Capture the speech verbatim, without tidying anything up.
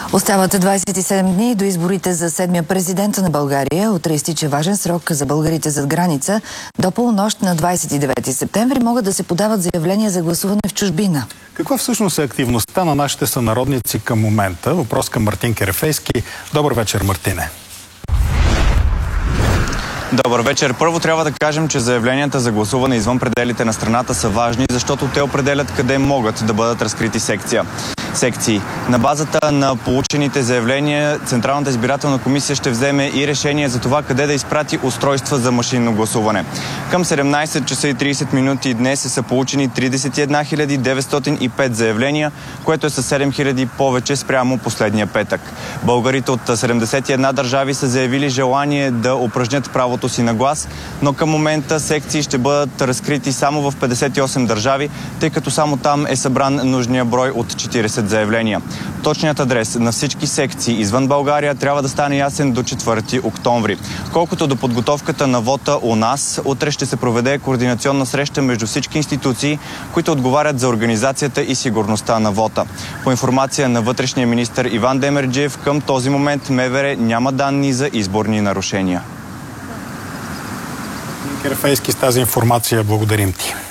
Остават двадесет и седем дни до изборите за седмия президент на България. Утре изтича важен срок за българите зад граница. До полунощ на двадесет и девети септември могат да се подават заявления за гласуване в чужбина. Каква всъщност е активността на нашите сънародници към момента? Въпрос към Мартин Керефейски. Добър вечер, Мартине. Добър вечер. Първо трябва да кажем, че заявленията за гласуване извън пределите на страната са важни, защото те определят къде могат да бъдат разкрити секция. секции. На базата на получените заявления, Централната избирателна комисия ще вземе и решение за това къде да изпрати устройства за машинно гласуване. Към седемнадесет часа и тридесет минути днес са получени тридесет и една хиляди деветстотин и пет заявления, което е със седем хиляди повече спрямо последния петък. Българите от седемдесет и една държави са заявили желание да упражнят правото си на глас, но към момента секции ще бъдат разкрити само в петдесет и осем държави, тъй като само там е събран нужния брой от четиридесет заявления. Точният адрес на всички секции извън България трябва да стане ясен до четвърти октомври. Колкото до подготовката на вота у нас, утре ще се проведе координационна среща между всички институции, които отговарят за организацията и сигурността на вота. По информация на вътрешния министър Иван Демерджиев, към този момент МВР няма данни за изборни нарушения. Керефейски, с тази информация благодарим ти.